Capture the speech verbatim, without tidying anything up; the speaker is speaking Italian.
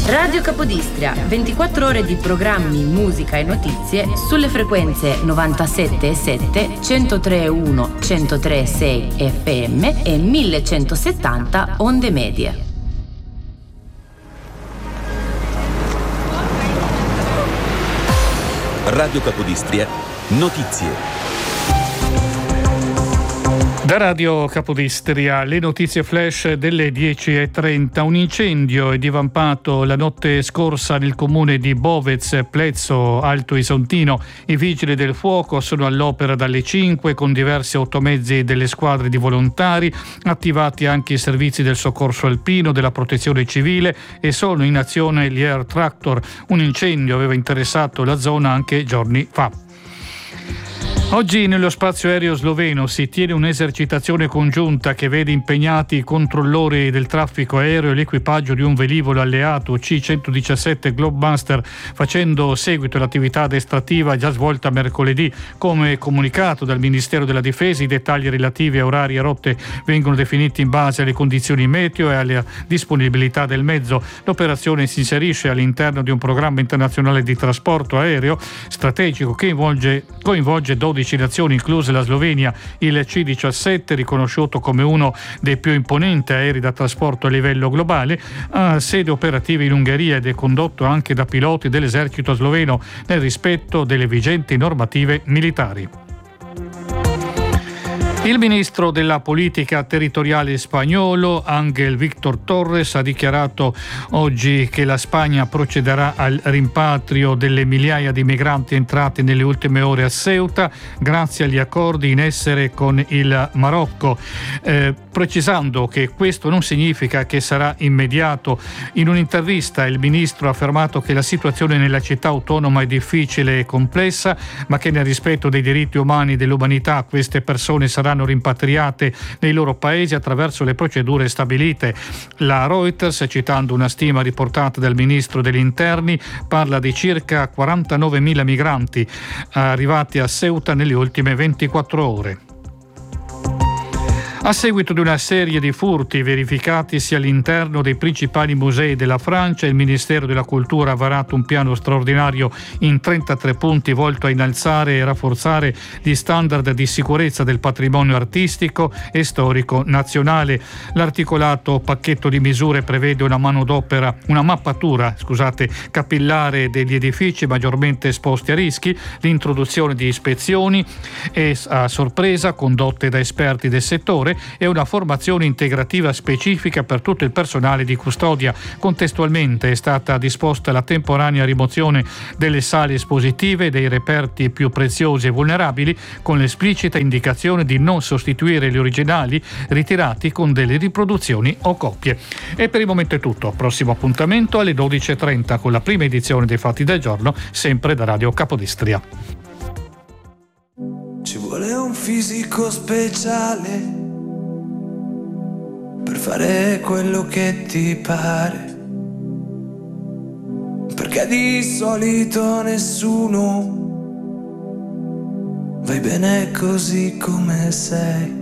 Radio Capodistria, ventiquattro ore di programmi, musica e notizie sulle frequenze novantasette virgola sette, centotre virgola uno, centotre virgola sei F M e millecentosettanta onde medie. Radio Capodistria, notizie. Da Radio Capodistria, le notizie flash delle dieci e trenta. Un incendio è divampato la notte scorsa nel comune di Bovez, Plezzo Alto Isontino. I vigili del fuoco sono all'opera dalle cinque con diversi automezzi delle squadre di volontari, attivati anche i servizi del soccorso alpino, della protezione civile e sono in azione gli air tractor. Un incendio aveva interessato la zona anche giorni fa. Oggi nello spazio aereo sloveno si tiene un'esercitazione congiunta che vede impegnati i controllori del traffico aereo e l'equipaggio di un velivolo alleato C centodiciassette Globemaster, facendo seguito all'attività addestrativa già svolta mercoledì. Come comunicato dal Ministero della Difesa, i dettagli relativi a orari e rotte vengono definiti in base alle condizioni meteo e alla disponibilità del mezzo. L'operazione si inserisce all'interno di un programma internazionale di trasporto aereo strategico che coinvolge, coinvolge dodici nazioni, incluse la Slovenia. Il C diciassette, riconosciuto come uno dei più imponenti aerei da trasporto a livello globale, ha sede operativa in Ungheria ed è condotto anche da piloti dell'esercito sloveno nel rispetto delle vigenti normative militari. Il ministro della politica territoriale spagnolo, Ángel Víctor Torres, ha dichiarato oggi che la Spagna procederà al rimpatrio delle migliaia di migranti entrati nelle ultime ore a Ceuta grazie agli accordi in essere con il Marocco, eh, precisando che questo non significa che sarà immediato. In un'intervista il ministro ha affermato che la situazione nella città autonoma è difficile e complessa, ma che nel rispetto dei diritti umani e dell'umanità queste persone saranno rimpatriate nei loro paesi attraverso le procedure stabilite. La Reuters, citando una stima riportata dal ministro degli interni, parla di circa quarantanovemila migranti arrivati a Ceuta nelle ultime ventiquattro ore. A seguito di una serie di furti verificatisi all'interno dei principali musei della Francia, il Ministero della Cultura ha varato un piano straordinario in trentatré punti volto a innalzare e rafforzare gli standard di sicurezza del patrimonio artistico e storico nazionale. L'articolato pacchetto di misure prevede una manodopera, una mappatura, scusate, capillare degli edifici maggiormente esposti a rischi, l'introduzione di ispezioni e a sorpresa condotte da esperti del settore e una formazione integrativa specifica per tutto il personale di custodia. Contestualmente è stata disposta la temporanea rimozione delle sale espositive e dei reperti più preziosi e vulnerabili, con l'esplicita indicazione di non sostituire gli originali ritirati con delle riproduzioni o copie. E per il momento è tutto. Prossimo appuntamento alle dodici e trenta con la prima edizione dei Fatti del Giorno, sempre da Radio Capodistria. Ci vuole un fisico speciale per fare quello che ti pare, perché di solito nessuno vai bene così come sei.